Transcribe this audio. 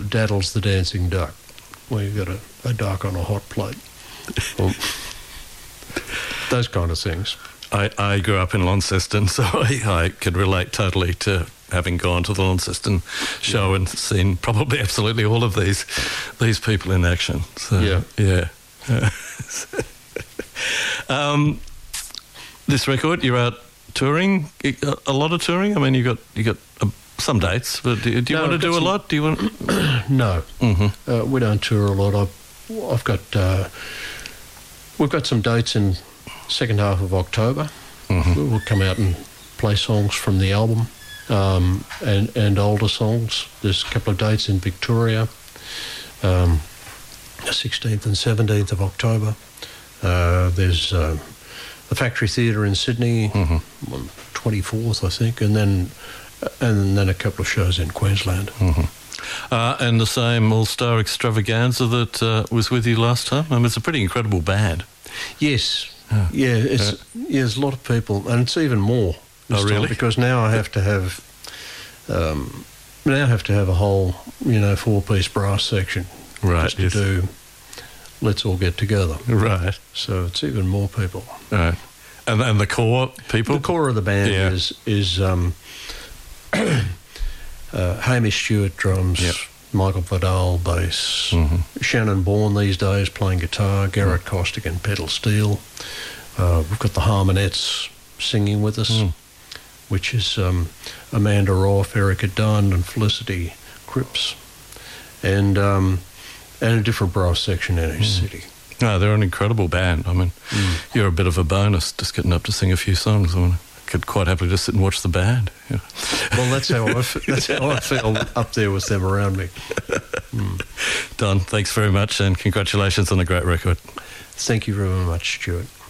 Daddles the Dancing Duck, where you've got a duck on a hot plate. Well, those kind of things. I grew up in Launceston, so I could relate totally to having gone to the Launceston show and seen probably absolutely all of these people in action. So, yeah. This record, you're out touring, a lot of touring. I mean, you got some dates, but do you want to do a lot? Do you want? No, we don't tour a lot. We've got some dates in second half of October. We'll come out and play songs from the album and older songs. There's a couple of dates in Victoria, the 16th and 17th of October. There's the Factory Theatre in Sydney, 24th, I think, and then a couple of shows in Queensland. And the same All-Star Extravaganza that was with you last time. I mean, it's a pretty incredible band. Yes. There's a lot of people, and it's even more this time, really? because now I have to have a whole, 4-piece brass section, Right, just to do Let's All Get Together. Right. So it's even more people. Right. And the core people? The core of the band is Hamish Stewart drums, Michael Vidal bass, Shannon Bourne these days playing guitar, Garrett Costick and pedal steel. We've got the Harmonettes singing with us, which is Amanda Roth, Erica Dunn and Felicity Cripps, and a different brass section in each city. No, they're an incredible band. I mean, you're a bit of a bonus just getting up to sing a few songs. I mean, I could quite happily just sit and watch the band. Yeah. Well, that's how I feel up there with them around me. Don, thanks very much and congratulations on a great record. Thank you very much, Stuart.